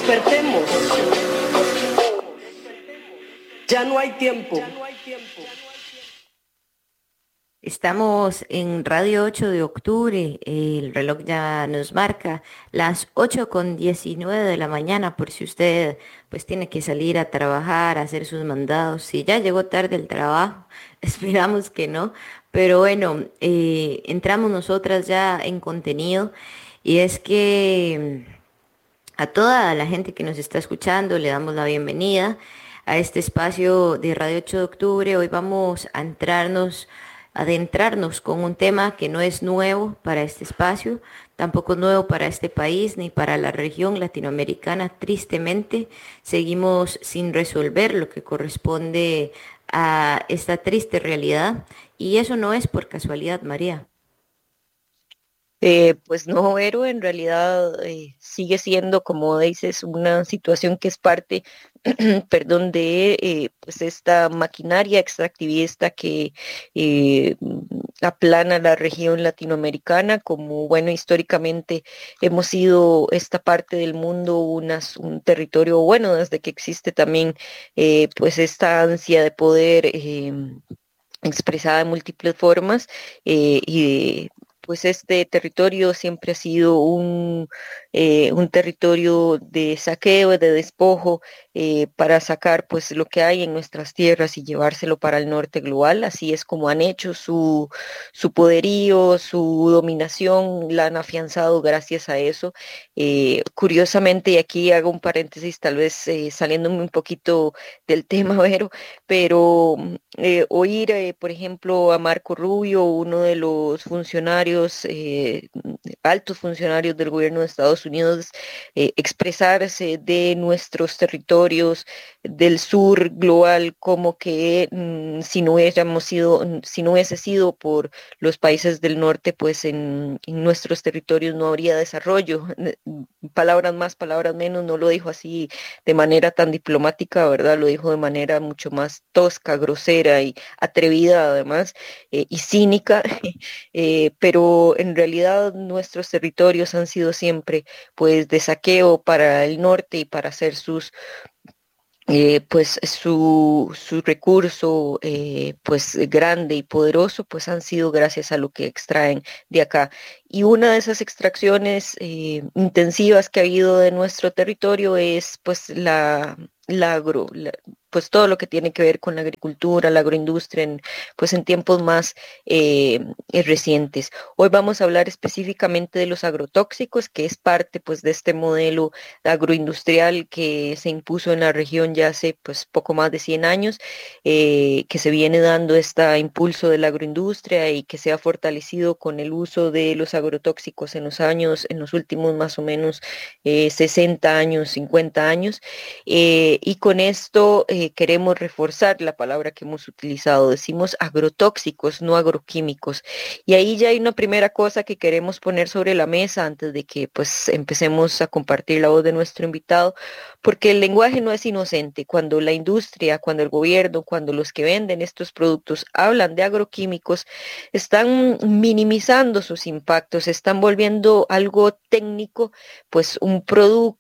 Despertemos. Ya no hay tiempo. Estamos en Radio 8 de octubre, el reloj ya nos marca las 8:19 de la mañana, por si usted pues tiene que salir a trabajar, a hacer sus mandados. Si ya llegó tarde el trabajo, esperamos que no, pero bueno, entramos nosotras ya en contenido y es que a toda la gente que nos está escuchando le damos la bienvenida a este espacio de Radio 8 de octubre. Hoy vamos a adentrarnos con un tema que no es nuevo para este espacio, tampoco es nuevo para este país ni para la región latinoamericana. Tristemente, seguimos sin resolver lo que corresponde a esta triste realidad y eso no es por casualidad, María. Pues no, Vero, en realidad sigue siendo, como dices, una situación que es parte, perdón, de pues esta maquinaria extractivista que aplana la región latinoamericana, como bueno, históricamente hemos sido esta parte del mundo un territorio bueno, desde que existe también pues esta ansia de poder. Expresada de múltiples formas pues este territorio siempre ha sido un territorio de saqueo, de despojo, para sacar pues lo que hay en nuestras tierras y llevárselo para el norte global. Así es como han hecho su poderío, su dominación, la han afianzado gracias a eso. Curiosamente, y aquí hago un paréntesis, tal vez saliéndome un poquito del tema, pero oír, por ejemplo, a Marco Rubio, uno de los funcionarios, altos funcionarios del gobierno de Estados Unidos, expresarse de nuestros territorios del sur global, como que si no hubiéramos sido, si no hubiese sido por los países del norte, pues en nuestros territorios no habría desarrollo. Palabras más, palabras menos, no lo dijo así de manera tan diplomática, ¿verdad? Lo dijo de manera mucho más tosca, grosera y atrevida además, y cínica, pero en realidad nuestros territorios han sido siempre pues de saqueo para el norte y para hacer pues su recurso pues grande y poderoso pues han sido gracias a lo que extraen de acá. Y una de esas extracciones intensivas que ha habido de nuestro territorio es pues pues todo lo que tiene que ver con la agricultura, la agroindustria, pues en tiempos más recientes. Hoy vamos a hablar específicamente de los agrotóxicos, que es parte pues de este modelo agroindustrial que se impuso en la región ya hace pues poco más de 100 años, que se viene dando este impulso de la agroindustria y que se ha fortalecido con el uso de los agrotóxicos en los últimos más o menos 60 años, 50 años, y con esto queremos reforzar la palabra que hemos utilizado, decimos agrotóxicos, no agroquímicos. Y ahí ya hay una primera cosa que queremos poner sobre la mesa antes de que pues empecemos a compartir la voz de nuestro invitado, porque el lenguaje no es inocente. Cuando la industria, cuando el gobierno, cuando los que venden estos productos hablan de agroquímicos, están minimizando sus impactos, están volviendo algo técnico, pues un producto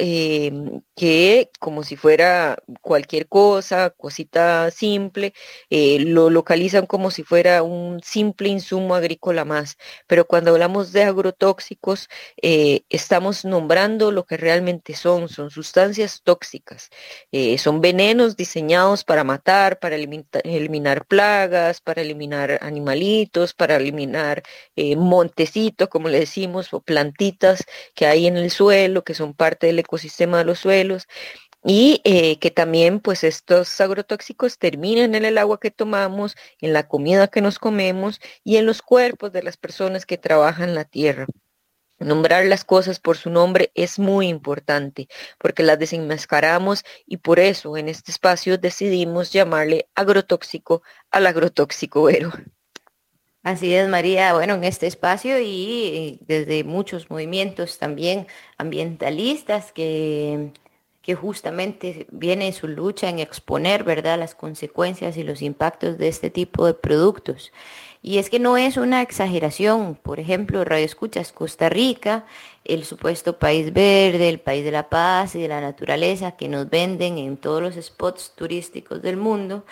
que como si fuera cualquier cosa, cosita simple, lo localizan como si fuera un simple insumo agrícola más. Pero cuando hablamos de agrotóxicos, estamos nombrando lo que realmente son sustancias tóxicas, son venenos diseñados para matar, para eliminar plagas, para eliminar animalitos, para eliminar montecitos, como le decimos, o plantitas que hay en el suelo, que son parte del ecosistema de los suelos, y que también pues estos agrotóxicos terminan en el agua que tomamos, en la comida que nos comemos y en los cuerpos de las personas que trabajan la tierra. Nombrar las cosas por su nombre es muy importante porque las desenmascaramos y por eso en este espacio decidimos llamarle agrotóxico al agrotóxico, Vero. Así es, María. Bueno, en este espacio y desde muchos movimientos también ambientalistas que justamente viene su lucha en exponer, ¿verdad?, las consecuencias y los impactos de este tipo de productos. Y es que no es una exageración. Por ejemplo, Radio Escuchas, Costa Rica, el supuesto país verde, el país de la paz y de la naturaleza que nos venden en todos los spots turísticos del mundo,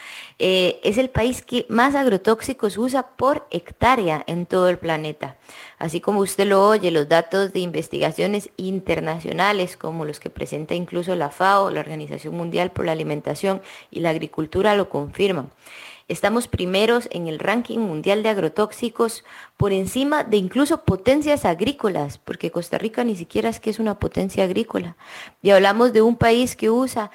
es el país que más agrotóxicos usa por hectárea en todo el planeta. Así como usted lo oye, los datos de investigaciones internacionales, como los que presenta incluso la FAO, la Organización Mundial por la Alimentación y la Agricultura, lo confirman. Estamos primeros en el ranking mundial de agrotóxicos por encima de incluso potencias agrícolas, porque Costa Rica ni siquiera es que es una potencia agrícola. Y hablamos de un país que usa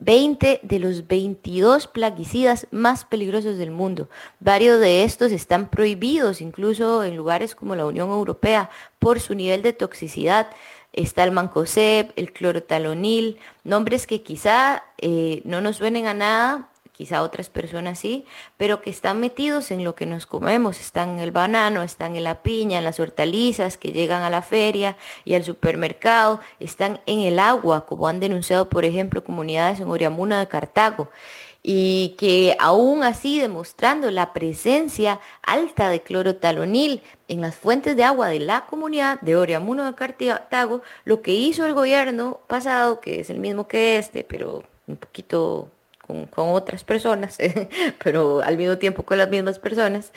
20 de los 22 plaguicidas más peligrosos del mundo. Varios de estos están prohibidos, incluso en lugares como la Unión Europea, por su nivel de toxicidad. Está el mancozeb, el clorotalonil, nombres que quizá no nos suenen a nada, quizá otras personas sí, pero que están metidos en lo que nos comemos, están en el banano, están en la piña, en las hortalizas que llegan a la feria y al supermercado, están en el agua, como han denunciado, por ejemplo, comunidades en Oriamuna de Cartago, y que aún así demostrando la presencia alta de clorotalonil en las fuentes de agua de la comunidad de Oriamuna de Cartago, lo que hizo el gobierno pasado, que es el mismo que este, pero un poquito con otras personas, pero al mismo tiempo con las mismas personas,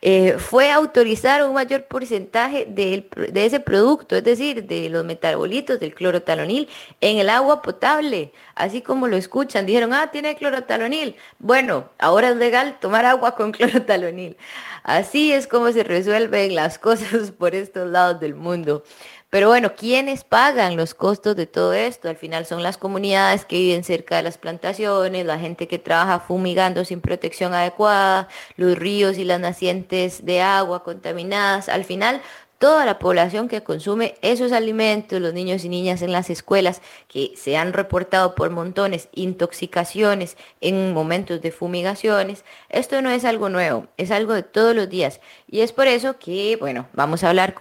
fue autorizar un mayor porcentaje de ese producto, es decir, de los metabolitos del clorotalonil en el agua potable, así como lo escuchan. Dijeron, tiene clorotalonil. Bueno, ahora es legal tomar agua con clorotalonil. Así es como se resuelven las cosas por estos lados del mundo. Pero bueno, ¿quiénes pagan los costos de todo esto? Al final son las comunidades que viven cerca de las plantaciones, la gente que trabaja fumigando sin protección adecuada, los ríos y las nacientes de agua contaminadas. Al final, toda la población que consume esos alimentos, los niños y niñas en las escuelas, que se han reportado por montones intoxicaciones en momentos de fumigaciones. Esto no es algo nuevo, es algo de todos los días. Y es por eso que, bueno, vamos a hablar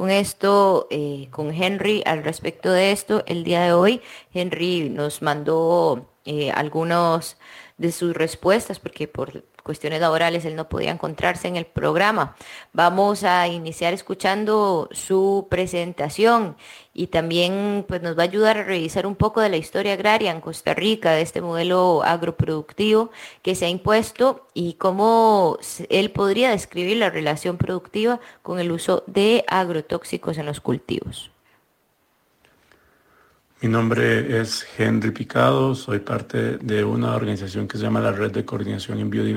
con Henry al respecto de esto el día de hoy. Henry nos mandó algunos de sus respuestas, porque por cuestiones laborales él no podía encontrarse en el programa. Vamos a iniciar escuchando su presentación y también pues nos va a ayudar a revisar un poco de la historia agraria en Costa Rica, de este modelo agroproductivo que se ha impuesto y cómo él podría describir la relación productiva con el uso de agrotóxicos en los cultivos. Mi nombre es Henry Picado, soy parte de una organización que se llama la Red de Coordinación en Biodiversidad.